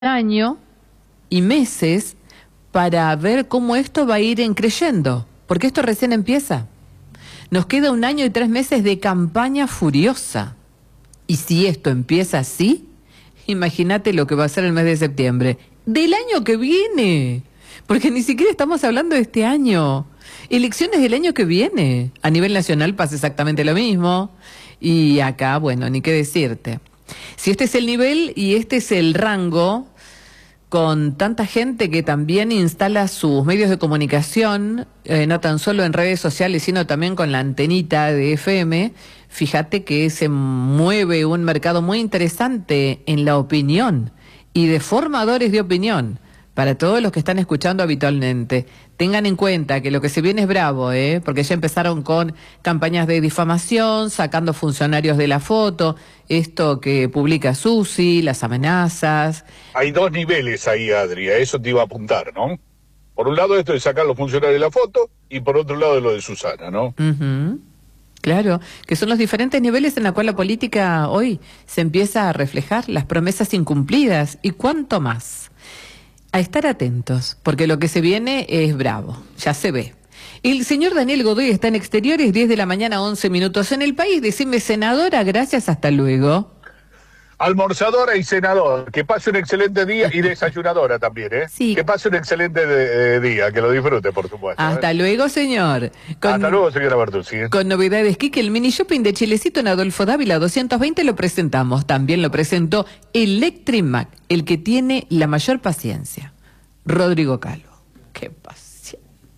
año y meses para ver cómo esto va a ir creyendo, porque esto recién empieza. Nos queda 1 año y 3 meses de campaña furiosa. Y si esto empieza así, imagínate lo que va a ser el mes de septiembre del año que viene, porque ni siquiera estamos hablando de este año. Elecciones del año que viene. A nivel nacional pasa exactamente lo mismo. Y acá, bueno, ni qué decirte. Si este es el nivel y este es el rango, con tanta gente que también instala sus medios de comunicación, no tan solo en redes sociales, sino también con la antenita de FM, fíjate que se mueve un mercado muy interesante en la opinión y de formadores de opinión. Para todos los que están escuchando habitualmente, tengan en cuenta que lo que se viene es bravo, porque ya empezaron con campañas de difamación, sacando funcionarios de la foto, esto que publica Susi, las amenazas. Hay 2 niveles ahí, Adri, a eso te iba a apuntar, ¿no? Por un lado esto de sacar los funcionarios de la foto y por otro lado lo de Susana, ¿no? Claro, que son los diferentes niveles en la cual la política hoy se empieza a reflejar, las promesas incumplidas y cuánto más. A estar atentos, porque lo que se viene es bravo, ya se ve. El señor Daniel Godoy está en Exteriores, 10 de la mañana, 11 minutos. En el país, decime, senadora, gracias, hasta luego. Almorzadora y senador, que pase un excelente día, y desayunadora también, ¿eh? Sí. Que pase un excelente día, que lo disfrute, por supuesto. Hasta luego, señor. Hasta luego, señora Bertuzzi. Con novedades, Kike, el mini shopping de Chilecito en Adolfo Dávila 220 lo presentamos. También lo presentó Electrimac, el que tiene la mayor paciencia. Rodrigo Calvo. Qué paciencia.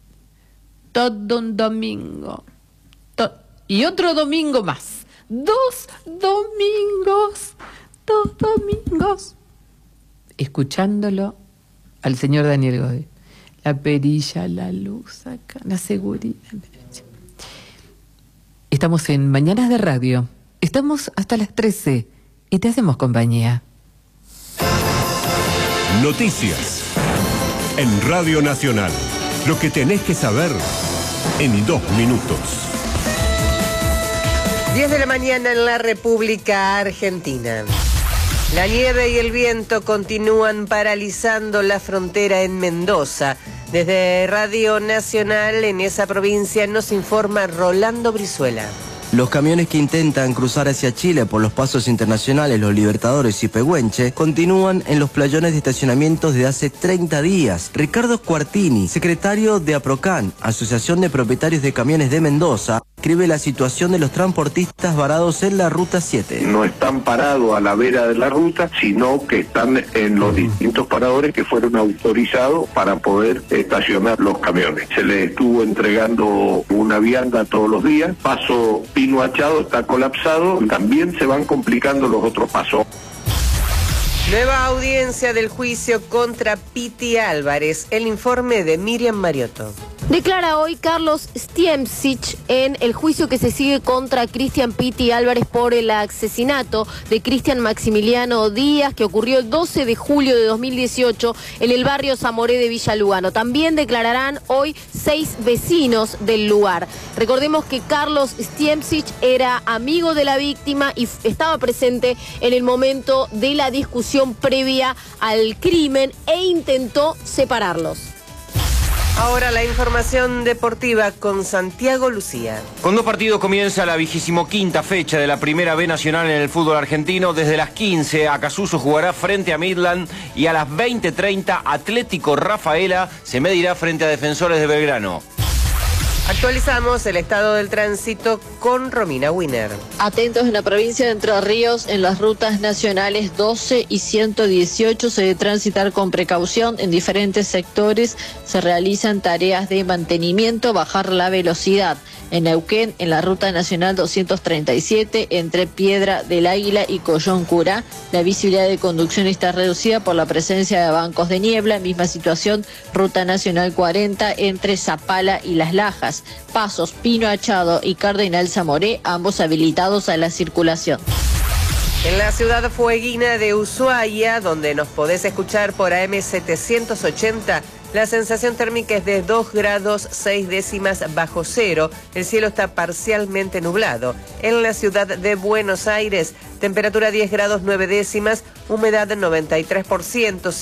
Todo un domingo. Y otro domingo más. 2 domingos. 2 domingos. Escuchándolo al señor Daniel Godoy. La perilla, la luz acá, la seguridad. Estamos en Mañanas de Radio. Estamos hasta las 13 y te hacemos compañía. Noticias en Radio Nacional. Lo que tenés que saber en 2 minutos. 10 de la mañana en la República Argentina. La nieve y el viento continúan paralizando la frontera en Mendoza. Desde Radio Nacional en esa provincia nos informa Rolando Brizuela. Los camiones que intentan cruzar hacia Chile por los pasos internacionales Los Libertadores y Pehuenche continúan en los playones de estacionamiento desde hace 30 días. Ricardo Cuartini, secretario de APROCAN, Asociación de Propietarios de Camiones de Mendoza, describe la situación de los transportistas varados en la Ruta 7. No están parados a la vera de la ruta, sino que están en los distintos paradores que fueron autorizados para poder estacionar los camiones. Se les estuvo entregando una vianda todos los días. Paso Pino Achado está colapsado, también se van complicando los otros pasos. Nueva audiencia del juicio contra Piti Álvarez. El informe de Miriam Mariotto. Declara hoy Carlos Stiemcich en el juicio que se sigue contra Cristian Piti Álvarez por el asesinato de Cristian Maximiliano Díaz, que ocurrió el 12 de julio de 2018 en el barrio Zamoré de Villa Lugano. También declararán hoy 6 vecinos del lugar. Recordemos que Carlos Stiemcich era amigo de la víctima y estaba presente en el momento de la discusión previa al crimen e intentó separarlos. Ahora la información deportiva con Santiago Lucía. Con 2 partidos comienza la 25ª fecha de la Primera B Nacional en el fútbol argentino. Desde las 15, Acasuso jugará frente a Midland y a las 20:30, Atlético Rafaela se medirá frente a Defensores de Belgrano. Actualizamos el estado del tránsito con Romina Winer. Atentos en la provincia de Entre Ríos, en las rutas nacionales 12 y 118 se debe transitar con precaución. En diferentes sectores se realizan tareas de mantenimiento, bajar la velocidad. En Neuquén, en la ruta nacional 237, entre Piedra del Águila y Collón Curá, la visibilidad de conducción está reducida por la presencia de bancos de niebla. Misma situación, ruta nacional 40, entre Zapala y Las Lajas. Pasos Pino Achado y Cardenal Zamoré, ambos habilitados a la circulación. En la ciudad fueguina de Ushuaia, donde nos podés escuchar por AM 780, La sensación térmica es de 2 grados 6 décimas bajo cero. El cielo está parcialmente nublado. En la ciudad de Buenos Aires, temperatura 10 grados 9 décimas, humedad 93%.